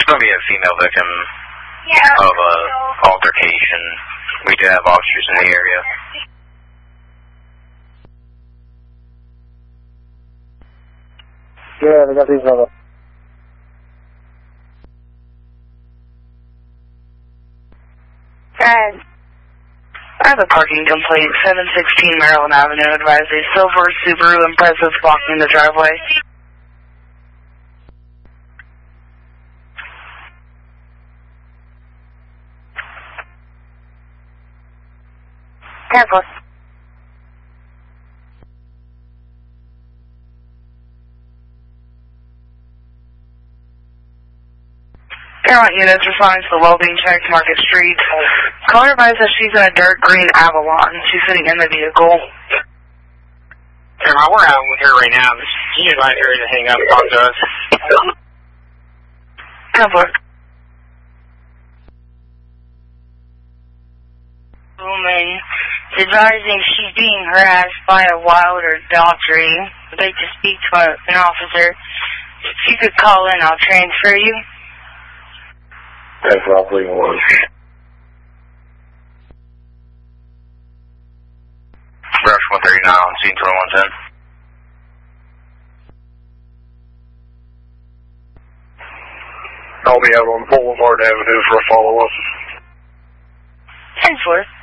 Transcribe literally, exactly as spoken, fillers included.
going to be a female victim of a altercation. We do have officers in the area. Yeah, they got these other. Ed. I have a parking complaint, seven sixteen Maryland Avenue, advise a silver Subaru Impreza blocking the driveway. Careful. Paramount units responding to the well-being check, Market Street. Caller advised that she's in a dark green Avalon. She's sitting in the vehicle. Paramount, we're out with her right now. She invited her to hang up and talk to us. Cover. Woman advising she's being harassed by a Wilder Daughtry. I'd like to speak to a, an officer. If you could call in, I'll transfer you. That's roughly one. Rush one thirty-nine on scene twenty-one ten. I'll be out on Boulevard Avenue for a follow-up. ten four.